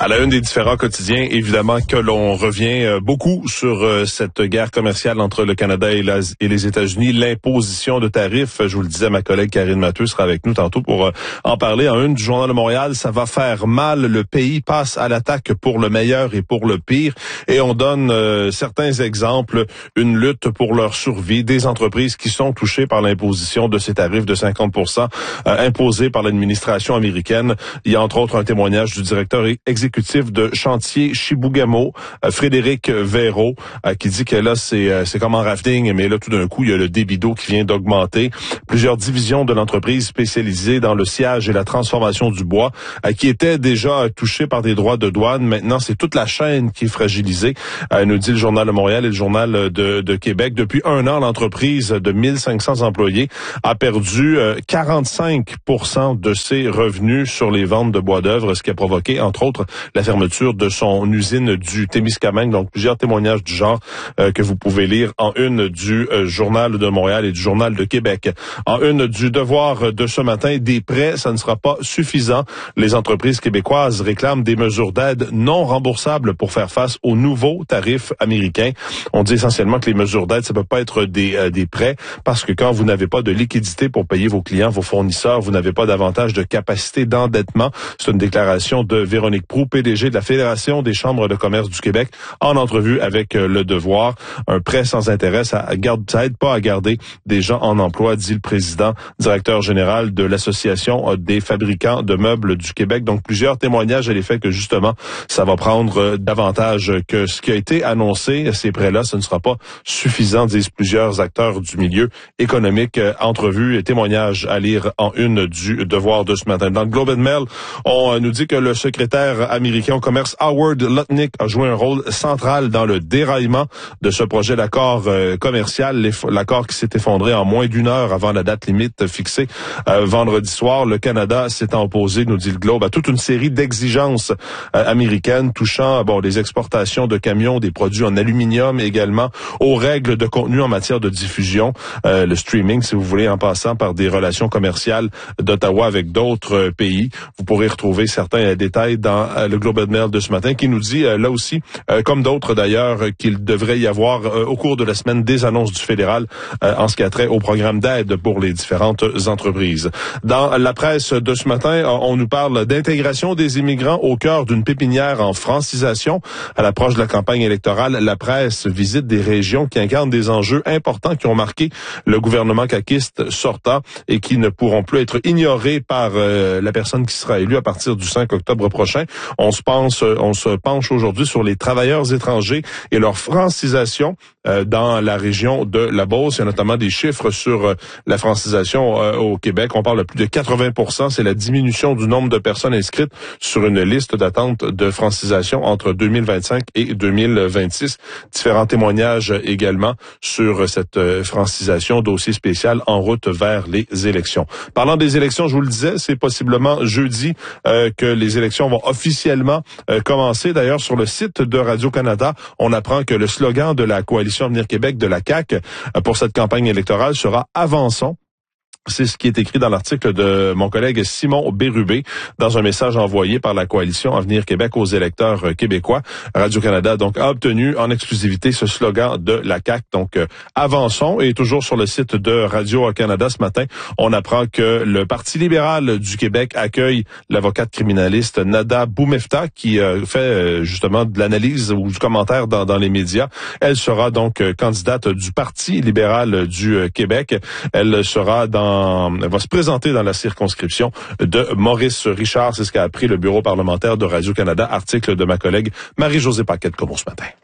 À la une des différents quotidiens, évidemment que l'on revient beaucoup sur cette guerre commerciale entre le Canada et les États-Unis, l'imposition de tarifs. Je vous le disais, ma collègue Karine Matheux sera avec nous tantôt pour en parler. En une du Journal de Montréal, ça va faire mal. Le pays passe à l'attaque pour le meilleur et pour le pire. Et on donne certains exemples, une lutte pour leur survie, des entreprises qui sont touchées par l'imposition de ces tarifs de 50% imposés par l'administration américaine. Il y a entre autres un témoignage du directeur exécutif de Chantier Chibougamau, Frédéric Véraud, qui dit que là, c'est comme en rafting, mais là, tout d'un coup, il y a le débit d'eau qui vient d'augmenter. Plusieurs divisions de l'entreprise spécialisées dans le sciage et la transformation du bois, qui étaient déjà touchées par des droits de douane. Maintenant, c'est toute la chaîne qui est fragilisée, nous dit le Journal de Montréal et le Journal de Québec. Depuis un an, l'entreprise de 1500 employés a perdu 45% de ses revenus sur les ventes de bois d'œuvre, ce qui a provoqué, entre autres, la fermeture de son usine du Témiscamingue. Donc, plusieurs témoignages du genre que vous pouvez lire en une du Journal de Montréal et du Journal de Québec. En une du Devoir de ce matin, des prêts, ça ne sera pas suffisant. Les entreprises québécoises réclament des mesures d'aide non remboursables pour faire face aux nouveaux tarifs américains. On dit essentiellement que les mesures d'aide, ça peut pas être des prêts, parce que quand vous n'avez pas de liquidité pour payer vos clients, vos fournisseurs, vous n'avez pas davantage de capacité d'endettement. C'est une déclaration de Véronique Proulx, PDG de la Fédération des chambres de commerce du Québec, en entrevue avec Le Devoir. Un prêt sans intérêt, ça aide pas à garder des gens en emploi, dit le président, directeur général de l'Association des fabricants de meubles du Québec. Donc, plusieurs témoignages à l'effet que, justement, ça va prendre davantage que ce qui a été annoncé. Ces prêts-là, ce ne sera pas suffisant, disent plusieurs acteurs du milieu économique. Entrevue et témoignages à lire en une du Devoir de ce matin. Dans le Globe and Mail, on nous dit que le secrétaire américain au commerce Howard Lutnick a joué un rôle central dans le déraillement de ce projet d'accord commercial, l'accord qui s'est effondré en moins d'une heure avant la date limite fixée vendredi soir. Le Canada s'est opposé, nous dit le Globe, à toute une série d'exigences américaines touchant les exportations de camions, des produits en aluminium, et également aux règles de contenu en matière de diffusion, le streaming, si vous voulez, en passant par des relations commerciales d'Ottawa avec d'autres pays. Vous pourrez retrouver certains détails dans le Globe and Mail de ce matin, qui nous dit, là aussi, comme d'autres d'ailleurs, qu'il devrait y avoir au cours de la semaine des annonces du fédéral en ce qui a trait au programme d'aide pour les différentes entreprises. Dans la presse de ce matin, on nous parle d'intégration des immigrants au cœur d'une pépinière en francisation. À l'approche de la campagne électorale, la presse visite des régions qui incarnent des enjeux importants qui ont marqué le gouvernement caquiste sortant et qui ne pourront plus être ignorés par la personne qui sera élue à partir du 5 octobre prochain. On se penche aujourd'hui sur les travailleurs étrangers et leur francisation dans la région de la Beauce. Il y a notamment des chiffres sur la francisation au Québec. On parle de plus de 80%. C'est la diminution du nombre de personnes inscrites sur une liste d'attente de francisation entre 2025 et 2026. Différents témoignages également sur cette francisation, dossier spécial en route vers les élections. Parlant des élections, je vous le disais, c'est possiblement jeudi que les élections vont officiellement commencer. D'ailleurs, sur le site de Radio-Canada, on apprend que le slogan de la coalition Avenir Québec de la CAQ pour cette campagne électorale sera « Avançons ». C'est ce qui est écrit dans l'article de mon collègue Simon Bérubé dans un message envoyé par la coalition Avenir Québec aux électeurs québécois. Radio-Canada donc a obtenu en exclusivité ce slogan de la CAQ. Donc avançons. Et toujours sur le site de Radio-Canada ce matin, on apprend que le Parti libéral du Québec accueille l'avocate criminaliste Nada Boumefta qui fait justement de l'analyse ou du commentaire dans les médias. Elle sera donc candidate du Parti libéral du Québec. Elle va se présenter dans la circonscription de Maurice Richard. C'est ce qu'a appris le bureau parlementaire de Radio-Canada. Article de ma collègue Marie-Josée Paquette-Comeau ce matin.